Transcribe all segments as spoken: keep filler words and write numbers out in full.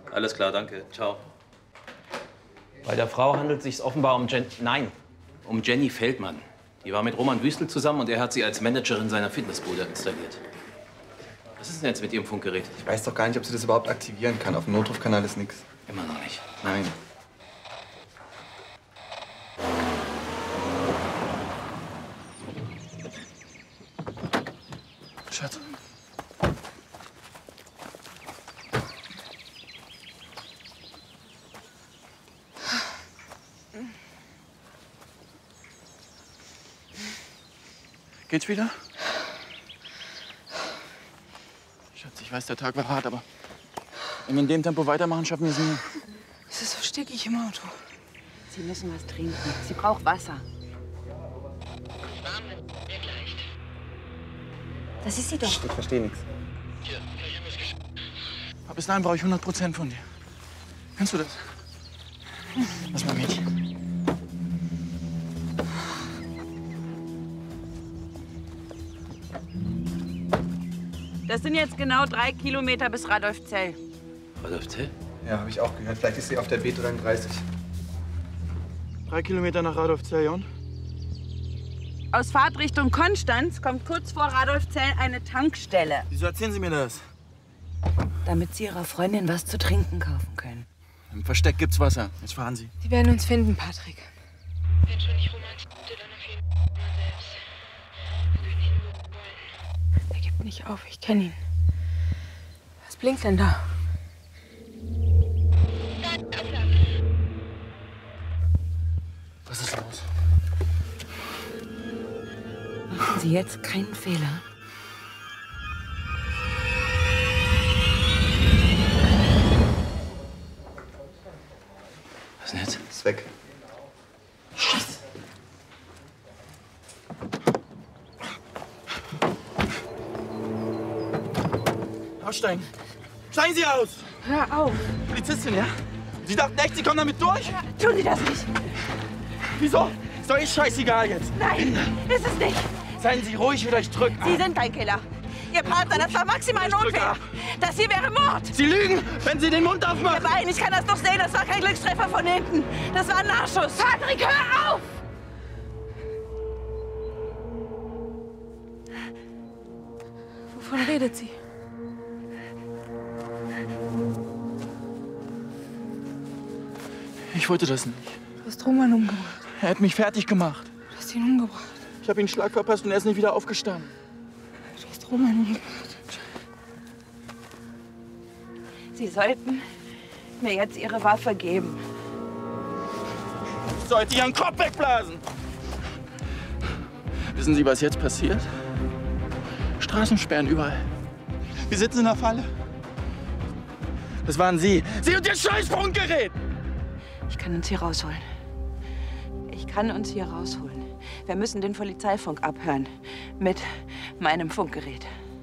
Alles klar, danke. Ciao. Bei der Frau handelt es sich offenbar um Jen... Nein, um Jenny Feldmann. Die war mit Roman Wüstel zusammen und er hat sie als Managerin seiner Fitnessbude installiert. Was ist denn jetzt mit Ihrem Funkgerät? Ich weiß doch gar nicht, ob sie das überhaupt aktivieren kann. Auf dem Notrufkanal ist nichts. Immer noch nicht. Nein. Schatz. Geht's wieder? Schatz, ich weiß, der Tag war hart, aber wenn wir in dem Tempo weitermachen, schaffen wir es nie. Es ist so stickig im Auto. Sie müssen was trinken. Sie braucht Wasser. Das ist sie doch. Ich verstehe nichts. Aber bis dahin brauche ich hundert Prozent von dir. Kannst du das? Lass mal, Mädchen. Das sind jetzt genau drei Kilometer bis Radolfzell. Radolfzell? Ja, habe ich auch gehört. Vielleicht ist sie auf der B dreiunddreißig. Drei Kilometer nach Radolfzell, Jon. Aus Fahrtrichtung Konstanz kommt kurz vor Radolfzell eine Tankstelle. Wieso erzählen Sie mir das? Damit Sie Ihrer Freundin was zu trinken kaufen können. Im Versteck gibt's Wasser. Jetzt fahren Sie. Die werden uns finden, Patrick. Wenn schon nicht romantisch, dann auf jeden Fall mal selbst. Wir können ihn nur wollen. Er gibt nicht auf, ich kenne ihn. Was blinkt denn da? Was ist los? Machen Sie jetzt keinen Fehler. Was denn jetzt? Ist weg. Scheiße. Aussteigen. Steigen Sie aus! Hör auf! Polizistin, ja? Sie dachten echt, Sie kommen damit durch? Tun Sie das nicht! Wieso? Ist doch eh scheißegal jetzt. Nein, ist es nicht! Seien Sie ruhig oder ich drück ab. Sie sind kein Killer. Ihr Partner, das war maximal Ich drück Notwehr. ab. Das hier wäre Mord. Sie lügen, wenn Sie den Mund aufmachen. Nein, ich kann das doch sehen. Das war kein Glückstreffer von hinten. Das war ein Nachschuss. Patrick, hör auf! Wovon redet sie? Ich wollte das nicht. Du hast Roman umgebracht. Er hat mich fertig gemacht. Du hast ihn umgebracht. Ich habe ihn einen Schlag verpasst und er ist nicht wieder aufgestanden. Du hast Roman umgebracht. Sie sollten mir jetzt Ihre Waffe geben. Ich sollte Ihren Kopf wegblasen. Wissen Sie, was jetzt passiert? Straßensperren überall. Wir sitzen in der Falle. Das waren Sie. Sie und Ihr scheiß Funkgerät! Ich kann uns hier rausholen. Ich kann uns hier rausholen. Wir müssen den Polizeifunk abhören. Mit meinem Funkgerät.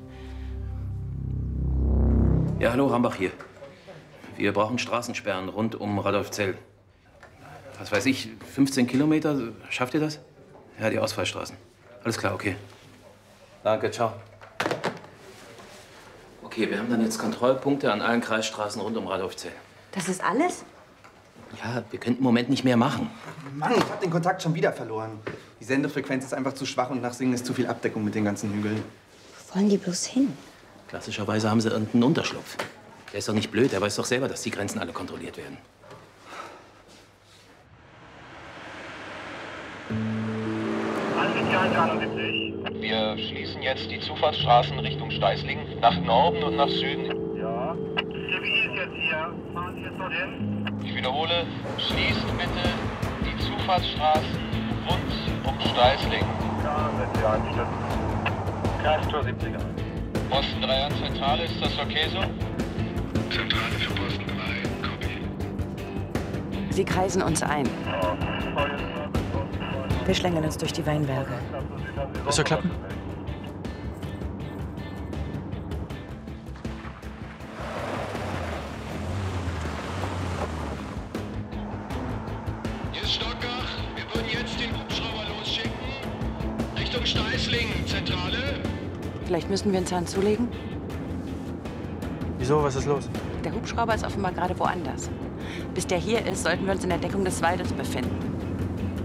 Ja, hallo, Rambach hier. Wir brauchen Straßensperren rund um Radolfzell. Was weiß ich, fünfzehn Kilometer? Schafft ihr das? Ja, die Ausfallstraßen. Alles klar, okay. Danke, ciao. Okay, wir haben dann jetzt Kontrollpunkte an allen Kreisstraßen rund um Radolfzell. Das ist alles? Ja, wir könnten im Moment nicht mehr machen. Mann, ich hab den Kontakt schon wieder verloren. Die Sendefrequenz ist einfach zu schwach und nach Singen ist zu viel Abdeckung mit den ganzen Hügeln. Wo wollen die bloß hin? Klassischerweise haben sie irgendeinen Unterschlupf. Der ist doch nicht blöd, der weiß doch selber, dass die Grenzen alle kontrolliert werden. Wir schließen jetzt die Zufahrtsstraßen Richtung Steißlingen nach Norden und nach Süden. Ja. C B I ist jetzt hier. Fahren Sie jetzt dorthin? Ich wiederhole, schließt bitte die Zufahrtsstraßen rund um Steißlingen. Ja, wenn Sie einstellen. Kreistor siebziger. Posten drei an Zentrale, ist das okay so? Zentrale für Posten drei, copy. Sie kreisen uns ein. Wir schlängeln uns durch die Weinberge. Das soll klappen? Hier ist Stockach. Wir würden jetzt den Hubschrauber losschicken. Richtung Steißlingen, Zentrale. Vielleicht müssen wir einen Zahn zulegen? Wir Wieso? Was ist los? Der Hubschrauber ist offenbar gerade woanders. Bis der hier ist, sollten wir uns in der Deckung des Waldes befinden.